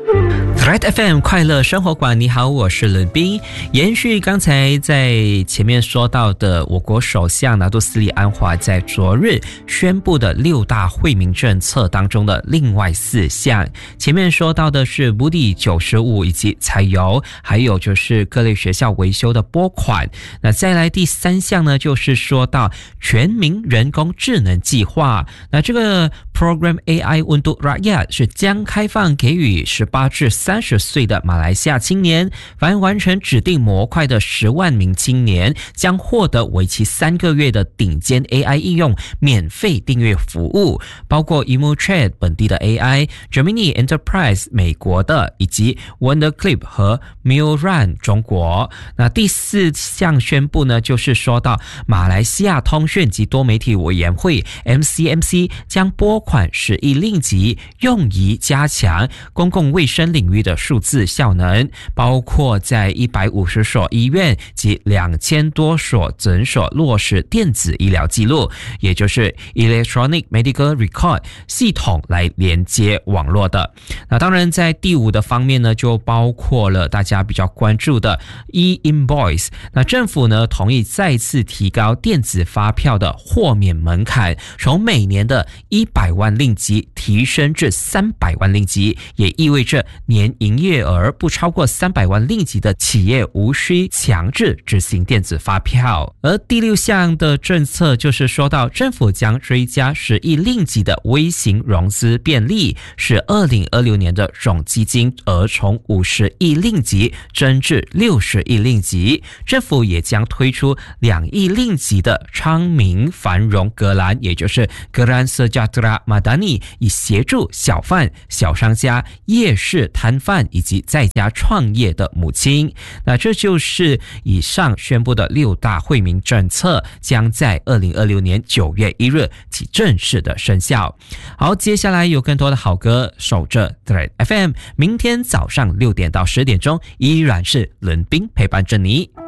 Thread FM 快乐生活馆，你好，我是伦斌。延续刚才在前面说到的，我国首相拿督斯里安华在昨日宣布的6大惠民政策当中的另外4项。前面说到的是补底95以及柴油，还有就是各类学校维修的拨款。那再来第3项呢，就是说到全民人工智能计划。那这个 Program AI Untuk Rakyat 是将开放给予18至30岁的马来西亚青年，凡完成指定模块的10万名青年将获得为期3个月的顶尖 AI 应用免费订阅服务，包括 EmuTrade 本地的 AI、Gemini Enterprise 美国的，以及 Wonderclip 和 Murun 中国。那第4项宣布呢，就是说到马来西亚通讯及多媒体委员会 MCMC 将拨款10亿令吉，用以加强公共卫生领域的数字效能，包括在150所医院及2000多所诊所落实电子医疗记录，也就是 Electronic Medical Record 系统来连接网络的。那当然在第5的方面呢，就包括了大家比较关注的 e-invoice。 那政府呢同意再次提高电子发票的豁免门槛，从每年的100万令吉提升至300万令吉，也意味着年营业额不超过300万令吉的企业无需强制执行电子发票。而第6项的政策就是说到政府将追加10亿令吉的微型融资便利，使2026年的总基金额从50亿令吉增至60亿令吉。政府也将推出2亿令吉的昌明繁荣格兰，也就是 Geran Sejahtera Madani， 以协助小贩、小商家、夜市摊贩以及在家创业的母亲。那这就是以上宣布的6大惠民政策，将在2026年9月1日起正式的生效。好，接下来有更多的好歌，守着 Thread FM， 明天早上6点到10点钟依然是伦斌陪伴着你。